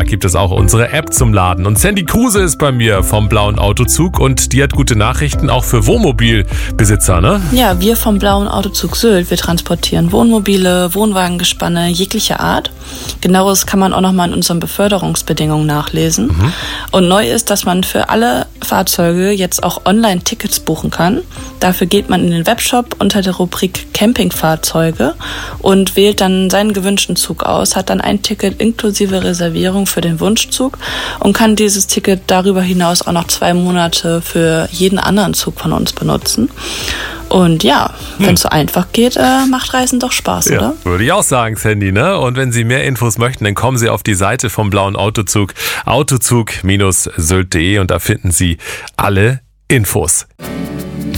gibt es auch unsere App zum Laden. Und Sandy Kruse ist bei mir vom Blauen Autozug und die hat gute Nachrichten auch für Wohnmobilbesitzer, ne? Ja, wir vom Blauen Autozug Sylt, wir transportieren Wohnmobile, Wohnwagengespanne jeglicher Art. Genaueres kann man auch nochmal in unseren Beförderungsbedingungen nachlesen. Und neu ist, dass man für alle Fahrzeuge jetzt auch online Tickets buchen kann. Dafür geht man in den Webshop unter der Rubrik Campingfahrzeuge und wählt dann seinen gewünschten Zug aus, hat dann ein Ticket inklusive Reservierung für den Wunschzug und kann dieses Ticket darüber hinaus auch noch 2 Monate für jeden anderen Zug von uns benutzen. Und ja, wenn es so einfach geht, macht Reisen doch Spaß, oder? Würde ich auch sagen, Sandy, ne? Und wenn Sie mehr Infos möchten, dann kommen Sie auf die Seite vom Blauen Autozug, autozug-sylt.de und da finden Sie alle Infos.